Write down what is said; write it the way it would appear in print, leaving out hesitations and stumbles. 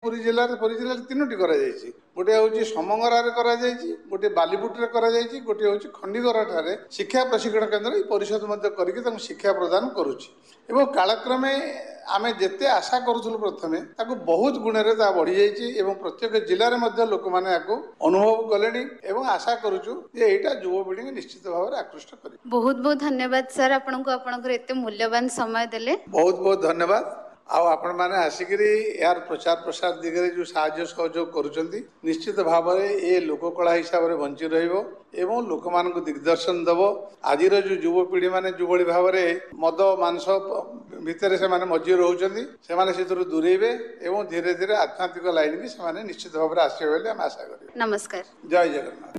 पुरी जिले तीनोटी गोटे हूँ समंगरा गोटे बालीपुटे गोटे हूँ खंडीगरा ठारे शिक्षा प्रशिक्षण केन्द्र परिषद करके शिक्षा प्रदान करुच्ची कालक्रमे आम जिते आशा करूँ प्रथमे बहुत गुण बढ़ी जाइए प्रत्येक जिले में लोक मैंने अनुभव कले आशा करुचु यहाँ युवपीढ़ी निश्चित भाव में आकृष्ट कर। बहुत बहुत धन्यवाद सर आपंकर एत मूल्यवान समय देले। बहुत बहुत धन्यवाद। आपण मैंने आसिक यार प्रचार प्रसार दिगरे जो साहाय्य सहयोग करुँच निश्चित भाव में ये लोककला हिसाब से बंची रहा लोक मान दिग्दर्शन दब आज जो युवपीढ़ी मैंने जो भाव में मद मांस भितर से मजी रोचे दूरेबे धीरे धीरे आध्यात्मिक लाइन की निश्चित भाव में आसवे आशा करें। नमस्कार। जय जगन्नाथ।